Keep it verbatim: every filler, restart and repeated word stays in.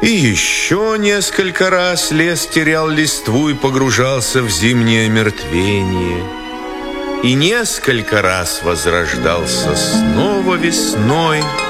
И еще несколько раз лес терял листву и погружался в зимнее омертвение. И несколько раз возрождался снова весной.